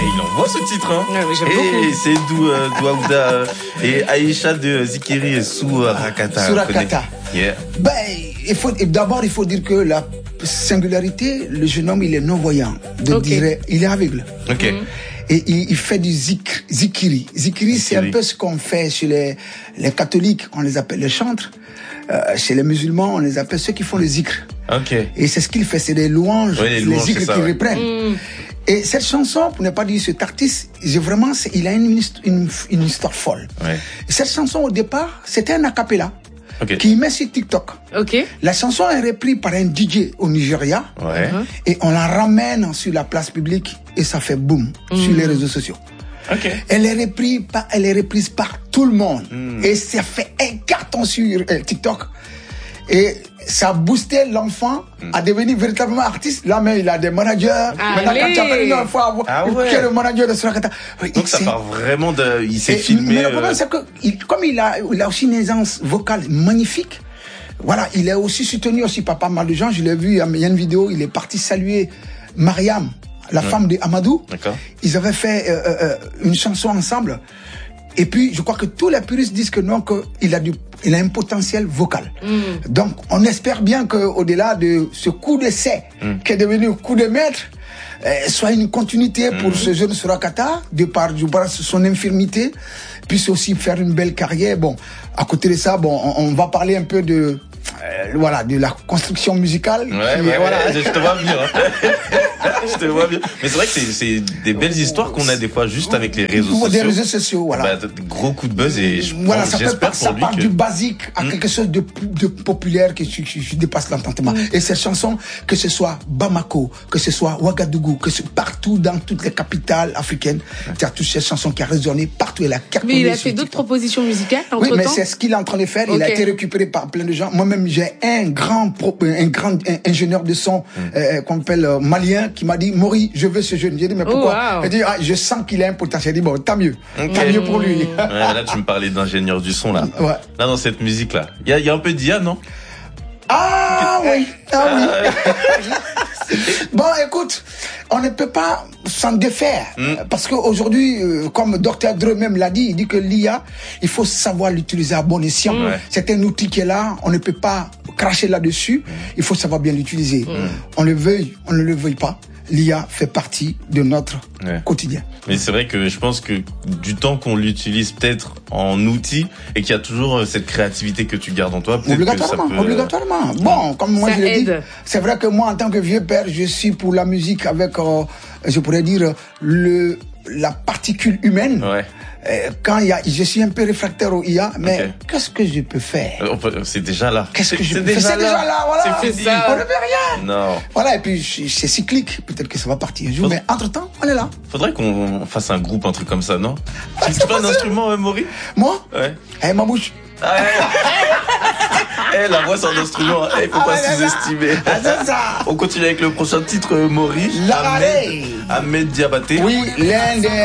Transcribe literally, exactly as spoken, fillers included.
il envoie ce titre, hein. Ouais, j'aime et beaucoup. c'est Dou, euh, Douaouda euh, et Aïcha de Zikiri et Sou Rakata. Sou Rakata. Yeah. Ben, il faut, d'abord, il faut dire que la singularité, le jeune homme, il est non-voyant. Donc, Ok. il, est, il est aveugle. Ok. Mhm. Et il, il fait du zik, zikiri. Zikiri, c'est un peu ce qu'on fait chez les, les catholiques, on les appelle les chantres. Euh, chez les musulmans, on les appelle ceux qui font le zikr. Ok. Et c'est ce qu'il fait, c'est des louanges, Ouais, les les, louanges, zikrs c'est ça, qu'il ouais. reprennent. Mm. Et cette chanson, pour ne pas dire cet artiste, j'ai vraiment, c'est- il a une, hist- une, une histoire folle. Ouais. Et cette chanson, au départ, c'était un acapella Ok. qu'il met sur TikTok. Ok. La chanson est reprise par un D J au Nigeria. Ouais. Et on la ramène sur la place publique et ça fait boum sur les réseaux sociaux. Ok. Elle est reprise par, elle est reprise par tout le monde. Mm. Et ça fait un carton sur euh, TikTok. Et ça a boosté l'enfant à devenir véritablement artiste. Là, mais il a des managers. Maintenant, quand tu appelles une fois, avoir Ah ouais. qui est le manager de Surakata. Donc ça part vraiment de... Il s'est Et- filmé... Mais le problème, euh, c'est que, il- comme il a, il a aussi une aisance vocale magnifique, voilà, il est aussi soutenu aussi par pas mal de gens. Je l'ai vu, il y a une vidéo, il est parti saluer Mariam, la femme de Amadou. D'accord. Ils avaient fait euh, euh, une chanson ensemble. Et puis, je crois que tous les puristes disent que non, qu'il a du, il a un potentiel vocal. Mm. Donc, on espère bien qu'au-delà de ce coup d'essai Mm. qui est devenu coup de maître, euh, soit une continuité pour ce jeune Surakata, de par, de par son infirmité, puisse aussi faire une belle carrière. Bon, à côté de ça, bon, on, on va parler un peu de, euh, voilà, de la construction musicale. Ouais, qui- ouais, voilà. ouais, je te vois bien. Je te vois bien. Mais c'est vrai que c'est, c'est des belles histoires qu'on a des fois juste avec les réseaux Ou sociaux. des réseaux sociaux, voilà. Bah, des gros coups de buzz et je Voilà, pense- ça, peut, j'espère ça pour lui part que... du basique à Mm. quelque chose de, de populaire qui, qui, qui dépasse l'entendement. Et cette chanson, que ce soit Bamako, que ce soit Ouagadougou, que ce partout dans toutes les capitales africaines, tu as toutes ces chansons qui a résonné partout et la cartonné. Mais il a sur fait d'autres TikTok. propositions musicales entre Oui, mais temps. c'est ce qu'il est en train de faire. Il a Ok. été récupéré par plein de gens. Moi-même, j'ai un grand, pro- un grand un- ingénieur de son euh, qu'on appelle euh, malien qui m'a dit, Maury, je veux ce jeune. J'ai dit, mais Oh, pourquoi wow. Il dit, ah, je sens qu'il a un potentiel. J'ai dit, bon, tant mieux. Ok. Tant mieux pour lui. Ouais, là, tu me parlais d'ingénieur du son, là. Ouais. Là, dans cette musique-là. Il y a, il y a un peu d'I A, non? Ah oui, ah oui. Bon, écoute, on ne peut pas s'en défaire. Mm. Parce qu'aujourd'hui, euh, comme docteur Dre même l'a dit, il dit que l'I A, il faut savoir l'utiliser à bon escient. Ouais. C'est un outil qui est là, on ne peut pas cracher là-dessus, il faut savoir bien l'utiliser. On le veuille, on ne le veuille pas. L'I A fait partie de notre Ouais. quotidien. Mais c'est vrai que je pense que du temps qu'on l'utilise peut-être en outil et qu'il y a toujours euh, cette créativité que tu gardes en toi, peut-être que ça Obligatoirement, peut... obligatoirement. Bon, comme moi Ça je l'ai dit, aide. c'est vrai que moi, en tant que vieux père, je suis pour la musique avec, euh, je pourrais dire, le, la particule humaine. Ouais. Euh, quand il y a, je suis un peu réfractaire au I A, mais Ok. qu'est-ce que je peux faire? Euh, on peut- C'est déjà là. Qu'est-ce que C'est- je c'est peux faire? C'est déjà là, voilà. C'est fini. ça. On ne fait rien. Non. Voilà, et puis c'est c'est cyclique. Peut-être que ça va partir un jour, mais entre-temps, on est là. Faudrait qu'on fasse un groupe, un truc comme ça, non? Tu tu fais un instrument, euh, Maury? Moi, Ouais. eh, ma bouche. Ah, ouais. Eh, la voix, c'est un instrument. Eh, faut Ah pas ouais, c'est ça. sous-estimer. Ah, c'est ça. On continue avec le prochain titre, euh, Maury. La Ahmed, Rallye. Ahmed Diabaté. Oui, l'un des